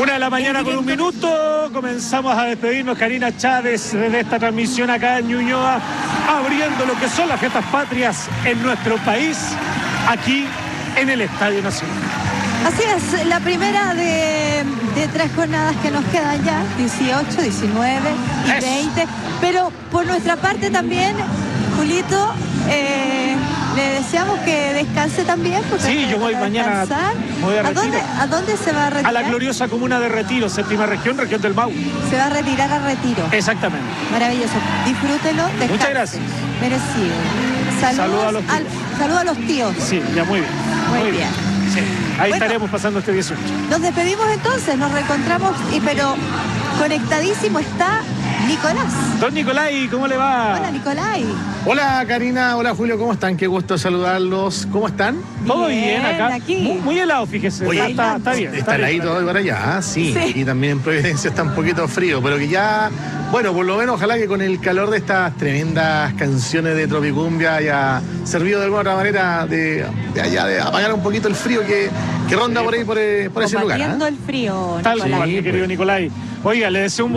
Una de la mañana con un minuto, comenzamos a despedirnos. Karina Chávez desde esta transmisión acá en Ñuñoa, abriendo lo que son las fiestas patrias en nuestro país, aquí en el Estadio Nacional. Así es, la primera de 3 jornadas que nos quedan ya, 18, 19 y 20. Pero por nuestra parte también, Julito, le deseamos que descanse también. Sí, yo voy mañana. Voy a Retiro. ¿A dónde se va a retirar? A la gloriosa comuna de Retiro, séptima región, región del Mau. Se va a retirar a Retiro. Exactamente. Maravilloso. Disfrútelo. Descanse. Muchas gracias. Merecido. Saludos a los tíos. Sí, ya muy bien. Muy bien. Sí, ahí estaremos pasando este 18. Nos despedimos entonces, nos reencontramos, pero conectadísimo está Nicolás. Don Nicolai, ¿cómo le va? Hola, Nicolai. Hola, Karina. Hola, Julio. ¿Cómo están? Qué gusto saludarlos. ¿Cómo están? Todo bien acá. Aquí. Muy helado, fíjese. Oye, está bien. Está heladito hoy para allá, sí. Y también en Providencia está un poquito frío, pero que ya, bueno, por lo menos ojalá que con el calor de estas tremendas canciones de Tropicumbia haya servido de alguna otra manera de apagar un poquito el frío que ronda por ahí, por ese lugar. Combatiendo el frío, Tal Nicolai. cual, mi querido Nicolai. Oiga, le deseo un